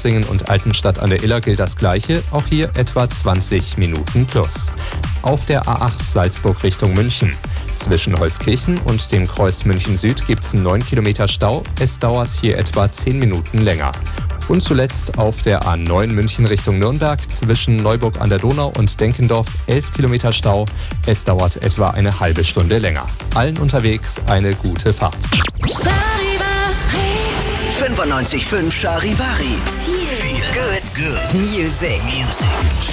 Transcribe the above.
Tutzingen und Altenstadt an der Iller gilt das Gleiche, auch hier etwa 20 Minuten plus. Auf der A8 Salzburg Richtung München. Zwischen Holzkirchen und dem Kreuz München Süd gibt es 9 Kilometer Stau. Es dauert hier etwa 10 Minuten länger. Und zuletzt auf der A9 München Richtung Nürnberg zwischen Neuburg an der Donau und Denkendorf 11 Kilometer Stau. Es dauert etwa eine halbe Stunde länger. Allen unterwegs eine gute Fahrt. 95.5 Charivari. Feel good music.